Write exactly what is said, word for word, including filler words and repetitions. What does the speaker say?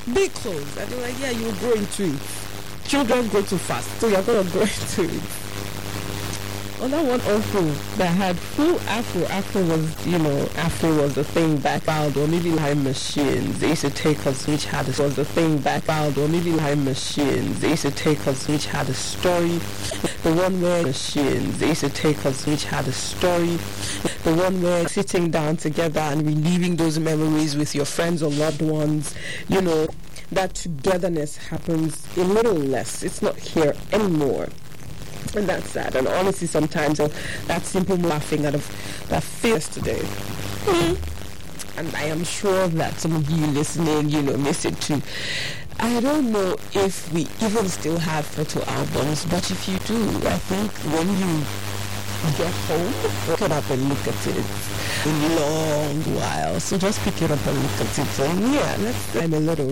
big clothes. And they're like, yeah, you'll grow into it. Children grow too fast, so you're going to grow into it. On that one uncle that had full afro, afro was, you know, afro was the thing back out, or maybe line machines. They used to take us, which had was the thing back out, or maybe line machines. They used to take us, which had a story. The one where machines. They used to take us, which had a story. The one where sitting down together and reliving those memories with your friends or loved ones, you know, that togetherness happens a little less. It's not here anymore. And that's sad. And honestly, sometimes uh, that simple laughing out of that feels today. Mm-hmm. And I am sure that some of you listening, you know, miss it too. I don't know if we even still have photo albums, but if you do, I think when you get home, pick it up and look at it. A long while. So just pick it up and look at it. And yeah, let's time a little.